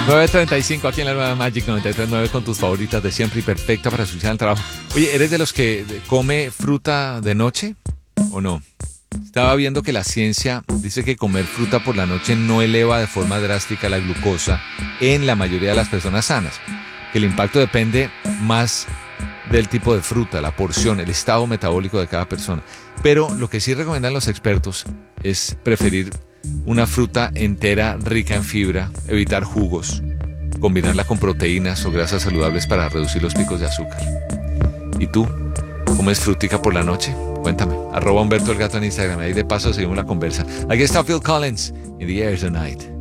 9:35 aquí en la nueva Magic 93.9 con tus favoritas de siempre y perfecta para escuchar el trabajo. Oye, ¿eres de los que come fruta de noche o no? Estaba viendo que la ciencia dice que comer fruta por la noche no eleva de forma drástica la glucosa en la mayoría de las personas sanas. Que el impacto depende más del tipo de fruta, la porción, el estado metabólico de cada persona. Pero lo que sí recomiendan los expertos es preferir una fruta entera rica en fibra, evitar jugos, combinarla con proteínas o grasas saludables para reducir los picos de azúcar. ¿Y tú? ¿Comes frutica por la noche? Cuéntame. @Humberto el Gato en Instagram. Ahí de paso seguimos la conversa. Aquí está Phil Collins, In the Air Tonight.